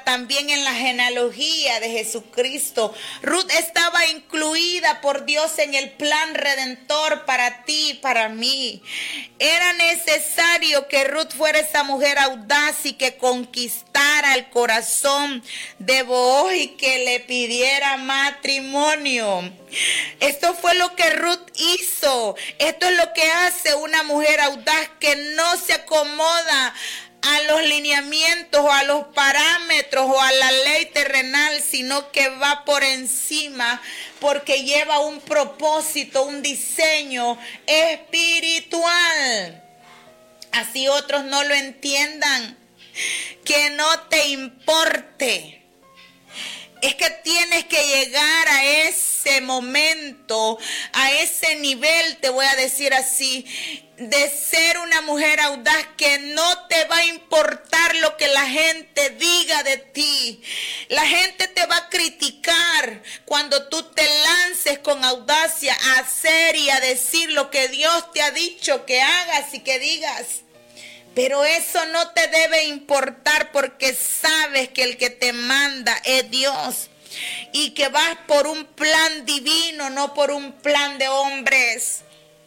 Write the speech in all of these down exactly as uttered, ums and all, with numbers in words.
también en la genealogía de Jesucristo. Ruth estaba incluida por Dios en el plan redentor para ti y para mí. Era necesario que Ruth fuera esa mujer audaz y que conquistara el corazón de Booz y que le pidiera matrimonio. Esto fue lo que Ruth hizo. Esto es lo que hace una mujer audaz, que no se acomoda a los lineamientos o a los parámetros o a la ley terrenal, sino que va por encima porque lleva un propósito, un diseño espiritual. Así otros no lo entiendan, que no te importe. Es que tienes que llegar a ese momento, a ese nivel, te voy a decir así, de ser una mujer audaz, que no te va a importar lo que la gente diga de ti. La gente te va a criticar cuando tú te lances con audacia a hacer y a decir lo que Dios te ha dicho que hagas y que digas. Pero eso no te debe importar, porque sabes que el que te manda es Dios y que vas por un plan divino, no por un plan de hombres.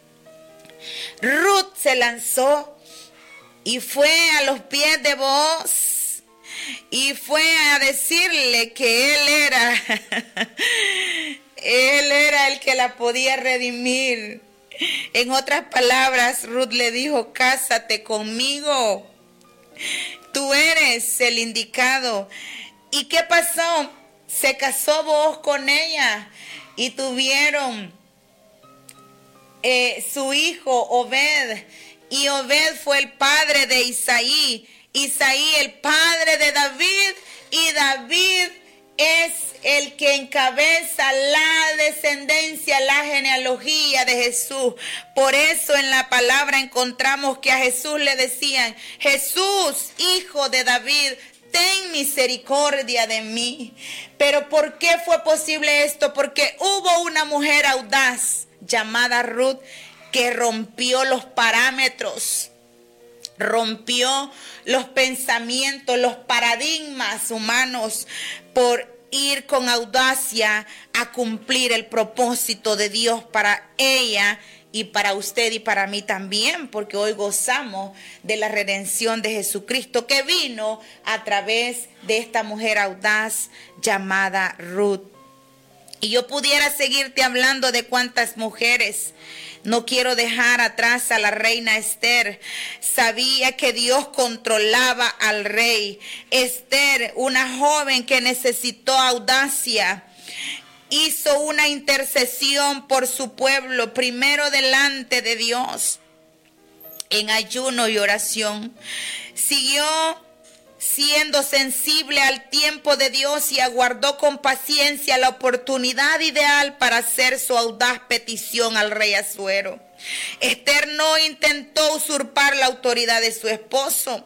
Ruth se lanzó y fue a los pies de Booz y fue a decirle que él era, él era el que la podía redimir. En otras palabras, Ruth le dijo: cásate conmigo, tú eres el indicado. ¿Y qué pasó? Se casó Booz con ella y tuvieron eh, su hijo Obed, y Obed fue el padre de Isaí, Isaí el padre de David, y David es el que encabeza la descendencia, la genealogía de Jesús. Por eso en la palabra encontramos que a Jesús le decían: Jesús, hijo de David, ten misericordia de mí. Pero ¿por qué fue posible esto? Porque hubo una mujer audaz llamada Ruth que rompió los parámetros, rompió los pensamientos, los paradigmas humanos, por ir con audacia a cumplir el propósito de Dios para ella y para usted y para mí también, porque hoy gozamos de la redención de Jesucristo, que vino a través de esta mujer audaz llamada Ruth. Y yo pudiera seguirte hablando de cuántas mujeres. No quiero dejar atrás a la reina Esther. Sabía que Dios controlaba al rey. Esther, una joven que necesitó audacia, hizo una intercesión por su pueblo, primero delante de Dios, en ayuno y oración. Siguió siendo sensible al tiempo de Dios y aguardó con paciencia la oportunidad ideal para hacer su audaz petición al rey Asuero. Esther no intentó usurpar la autoridad de su esposo,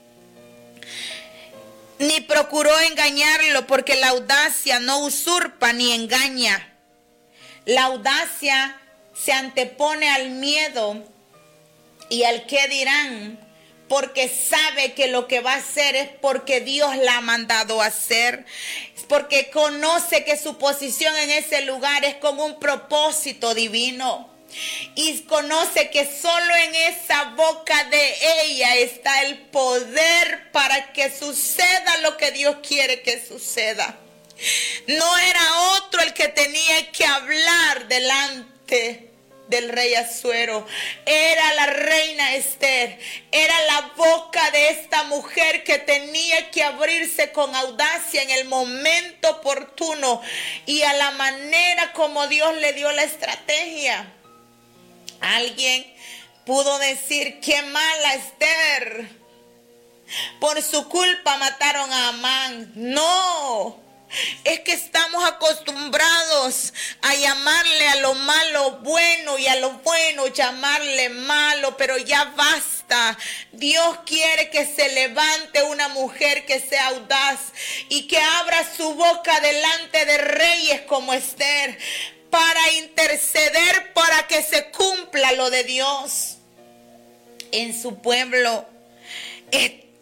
ni procuró engañarlo, porque la audacia no usurpa ni engaña. La audacia se antepone al miedo y al qué dirán, porque sabe que lo que va a hacer es porque Dios la ha mandado a hacer, porque conoce que su posición en ese lugar es con un propósito divino, y conoce que solo en esa boca de ella está el poder para que suceda lo que Dios quiere que suceda. No era otro el que tenía que hablar delante del rey Asuero, era la reina Esther. Era la boca de esta mujer que tenía que abrirse con audacia en el momento oportuno y a la manera como Dios le dio la estrategia. Alguien pudo decir: qué mala Esther, por su culpa mataron a Amán. No, es que estamos acostumbrados a llamarle a lo malo bueno y a lo bueno llamarle malo, pero ya basta. Dios quiere que se levante una mujer que sea audaz y que abra su boca delante de reyes como Esther, para interceder para que se cumpla lo de Dios en su pueblo. Esther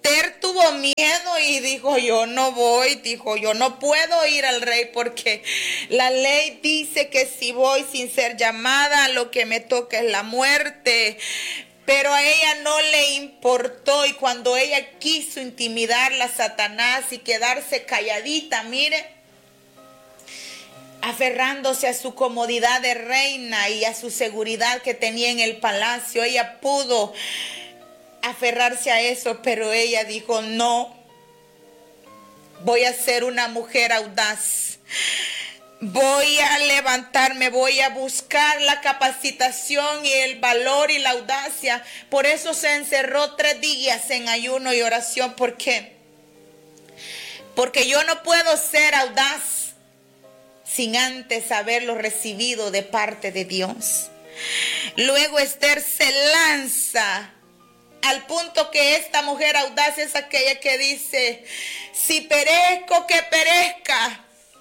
Esther tuvo miedo y dijo, yo no voy, dijo, yo no puedo ir al rey porque la ley dice que si voy sin ser llamada, lo que me toca es la muerte. Pero a ella no le importó, y cuando ella quiso intimidarla a Satanás y quedarse calladita, mire, aferrándose a su comodidad de reina y a su seguridad que tenía en el palacio, ella pudo aferrarse a eso, pero ella dijo, no, voy a ser una mujer audaz. Voy a levantarme, voy a buscar la capacitación y el valor y la audacia. Por eso se encerró tres días en ayuno y oración. ¿Por qué? Porque yo no puedo ser audaz sin antes haberlo recibido de parte de Dios. Luego Esther se lanza al punto que esta mujer audaz es aquella que dice, si perezco, que perezca.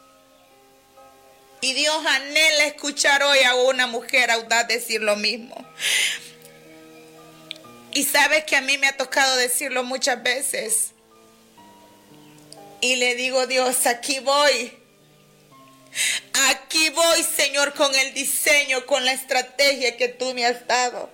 Y Dios anhela escuchar hoy a una mujer audaz decir lo mismo. Y sabes que a mí me ha tocado decirlo muchas veces. Y le digo, Dios, aquí voy. Aquí voy, Señor, con el diseño, con la estrategia que tú me has dado.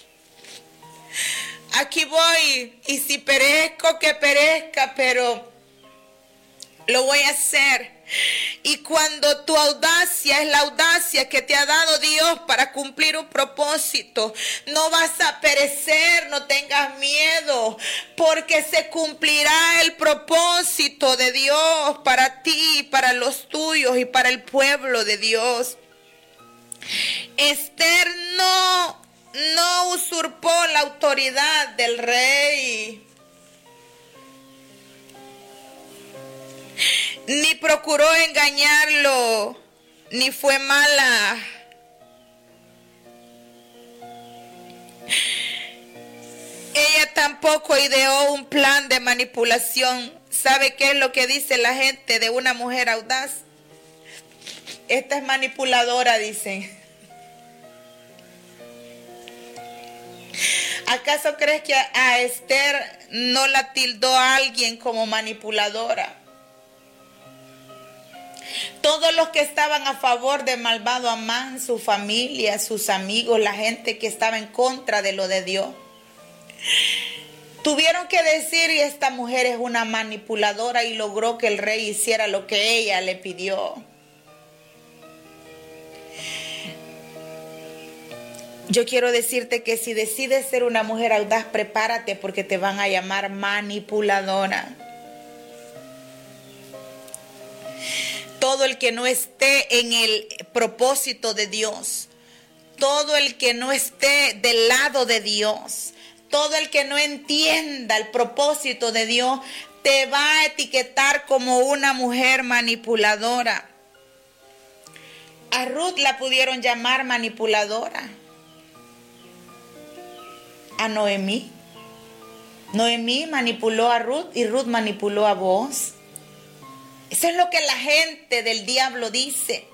Aquí voy. Y si perezco, que perezca, pero lo voy a hacer. Y cuando tu audacia es la audacia que te ha dado Dios para cumplir un propósito, no vas a perecer, no tengas miedo, porque se cumplirá el propósito de Dios para ti, para los tuyos y para el pueblo de Dios. Esther no, no usurpó la autoridad del rey, ni procuró engañarlo, ni fue mala. Ella tampoco ideó un plan de manipulación. ¿Sabe qué es lo que dice la gente de una mujer audaz? Esta es manipuladora, dicen. ¿Acaso crees que a Esther no la tildó a alguien como manipuladora? Todos los que estaban a favor de malvado Amán, su familia, sus amigos, la gente que estaba en contra de lo de Dios, tuvieron que decir, y esta mujer es una manipuladora y logró que el rey hiciera lo que ella le pidió. Yo quiero decirte que si decides ser una mujer audaz, prepárate porque te van a llamar manipuladora. Todo el que no esté en el propósito de Dios, todo el que no esté del lado de Dios, todo el que no entienda el propósito de Dios, te va a etiquetar como una mujer manipuladora. A Ruth la pudieron llamar manipuladora. A Noemí. Noemí manipuló a Ruth y Ruth manipuló a Booz. Eso es lo que la gente del diablo dice.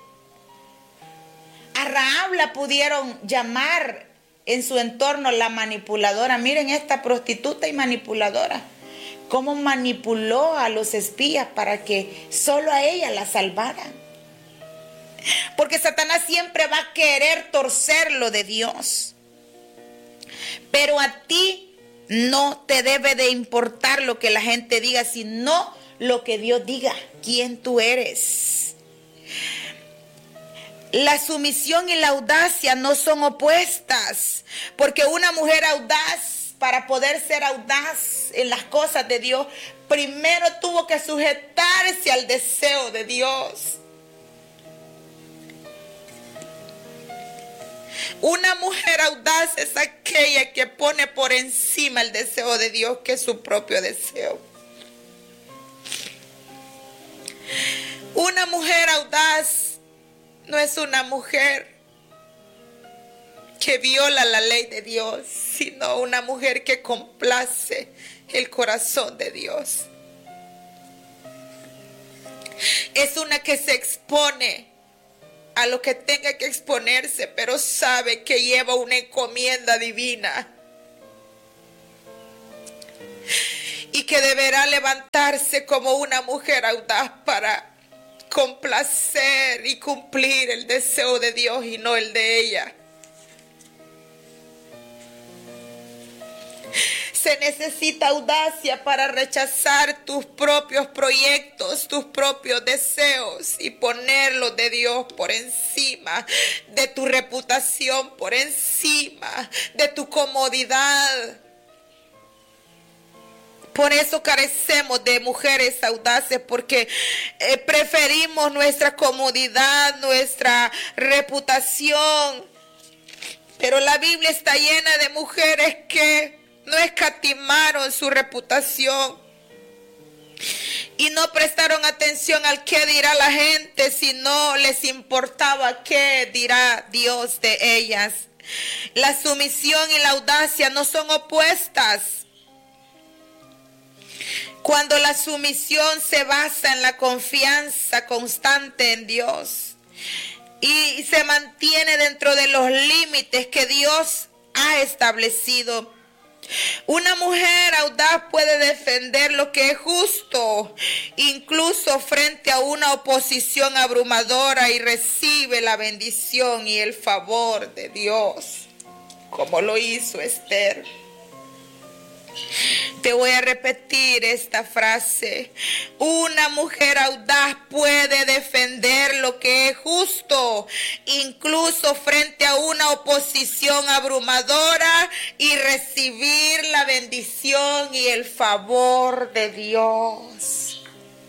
A Rahab la pudieron llamar en su entorno la manipuladora. Miren esta prostituta y manipuladora. Cómo manipuló a los espías para que solo a ella la salvaran. Porque Satanás siempre va a querer torcer lo de Dios. Pero a ti no te debe de importar lo que la gente diga, sino lo que Dios diga, quién tú eres. La sumisión y la audacia no son opuestas, porque una mujer audaz, para poder ser audaz en las cosas de Dios, primero tuvo que sujetarse al deseo de Dios. Una mujer audaz es aquella que pone por encima el deseo de Dios, que es su propio deseo. Una mujer audaz no es una mujer que viola la ley de Dios, sino una mujer que complace el corazón de Dios. Es una que se expone a lo que tenga que exponerse, pero sabe que lleva una encomienda divina. y que deberá levantarse como una mujer audaz para complacer y cumplir el deseo de Dios y no el de ella. Se necesita audacia para rechazar tus propios proyectos, tus propios deseos y ponerlos de Dios por encima, de tu reputación por encima, de tu comodidad. Por eso carecemos de mujeres audaces, porque eh, preferimos nuestra comodidad, nuestra reputación. Pero la Biblia está llena de mujeres que no escatimaron su reputación y no prestaron atención al qué dirá la gente, si no les importaba qué dirá Dios de ellas. La sumisión y la audacia no son opuestas. Cuando la sumisión se basa en la confianza constante en Dios y se mantiene dentro de los límites que Dios ha establecido. Una mujer audaz puede defender lo que es justo, incluso frente a una oposición abrumadora, y recibe la bendición y el favor de Dios, como lo hizo Esther. Te voy a repetir esta frase. Una mujer audaz puede defender lo que es justo, incluso frente a una oposición abrumadora, y recibir la bendición y el favor de Dios.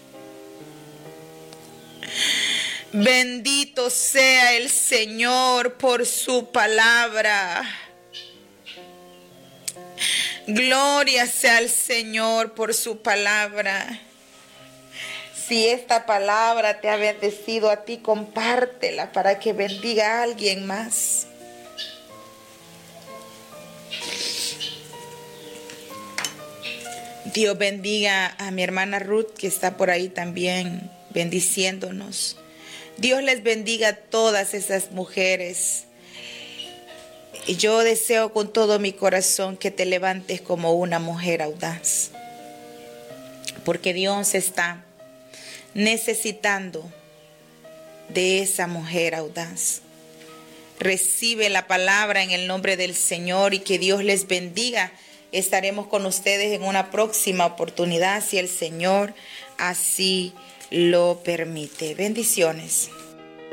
Bendito sea el Señor por su palabra. Gloria sea al Señor por su palabra. Si esta palabra te ha bendecido a ti, compártela para que bendiga a alguien más. Dios bendiga a mi hermana Ruth, que está por ahí también bendiciéndonos. Dios les bendiga a todas esas mujeres. Y yo deseo con todo mi corazón que te levantes como una mujer audaz, porque Dios está necesitando de esa mujer audaz. Recibe la palabra en el nombre del Señor y que Dios les bendiga. Estaremos con ustedes en una próxima oportunidad, si el Señor así lo permite. Bendiciones.